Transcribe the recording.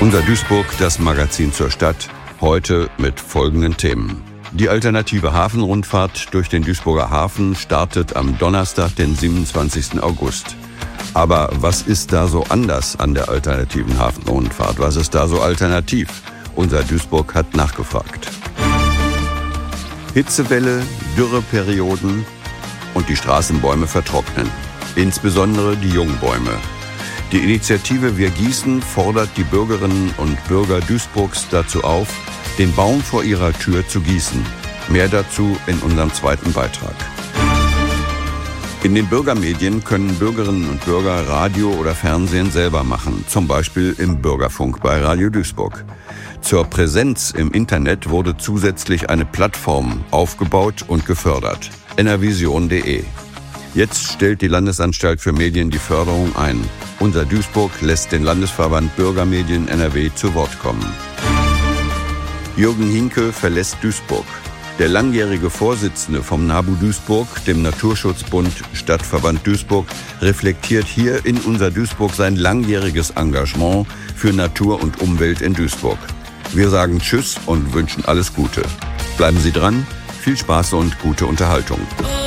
Unser Duisburg, das Magazin zur Stadt, heute mit folgenden Themen. Die alternative Hafenrundfahrt durch den Duisburger Hafen startet am Donnerstag, den 27. August. Aber was ist da so anders an der alternativen Hafenrundfahrt? Was ist da so alternativ? Unser Duisburg hat nachgefragt. Hitzewelle, Dürreperioden und die Straßenbäume vertrocknen. Insbesondere die Jungbäume. Die Initiative Wir Gießen fordert die Bürgerinnen und Bürger Duisburgs dazu auf, den Baum vor ihrer Tür zu gießen. Mehr dazu in unserem zweiten Beitrag. In den Bürgermedien können Bürgerinnen und Bürger Radio oder Fernsehen selber machen, zum Beispiel im Bürgerfunk bei Radio Duisburg. Zur Präsenz im Internet wurde zusätzlich eine Plattform aufgebaut und gefördert, nrvision.de. Jetzt stellt die Landesanstalt für Medien die Förderung ein. Unser Duisburg lässt den Landesverband Bürgermedien NRW zu Wort kommen. Jürgen Hinke verlässt Duisburg. Der langjährige Vorsitzende vom NABU Duisburg, dem Naturschutzbund Stadtverband Duisburg, reflektiert hier in Unser Duisburg sein langjähriges Engagement für Natur und Umwelt in Duisburg. Wir sagen Tschüss und wünschen alles Gute. Bleiben Sie dran, viel Spaß und gute Unterhaltung.